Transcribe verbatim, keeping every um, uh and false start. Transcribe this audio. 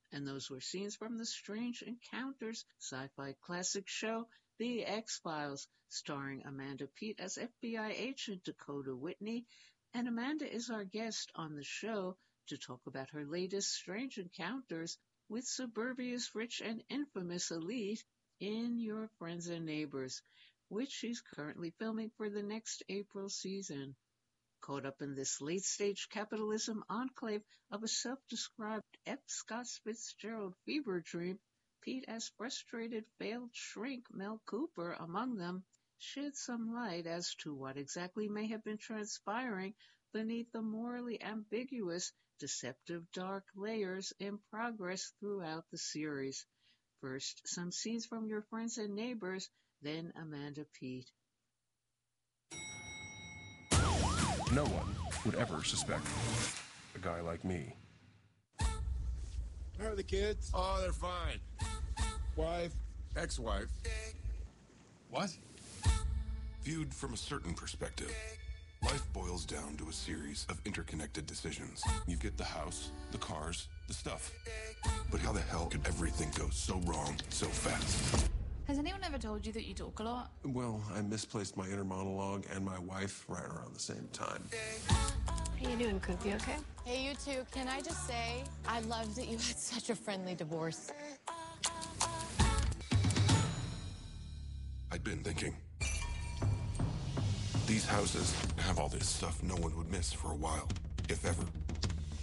And those were scenes from the Strange Encounters sci-fi classic show, The X-Files, starring Amanda Peet as F B I agent Dakota Whitney. And Amanda is our guest on the show to talk about her latest strange encounters with suburbia's rich and infamous elite in Your Friends and Neighbors, which she's currently filming for the next April season. Caught up in this late-stage capitalism enclave of a self-described F. Scott Fitzgerald fever dream, Peet, as frustrated failed shrink Mel Cooper among them, shed some light as to what exactly may have been transpiring beneath the morally ambiguous, deceptive dark layers in progress throughout the series. First, some scenes from Your Friends and Neighbors, then Amanda Peet. No one would ever suspect a guy like me. How are the kids? Oh, they're fine. Wife? Ex-wife. What? Viewed from a certain perspective, life boils down to a series of interconnected decisions. You get the house, the cars, the stuff. But how the hell could everything go so wrong so fast? Has anyone ever told you that you talk a lot? Well, I misplaced my inner monologue and my wife right around the same time. How you doing, Coop? You okay? Hey, you two. Can I just say, I love that you had such a friendly divorce. I'd been thinking. These houses have all this stuff no one would miss for a while, if ever.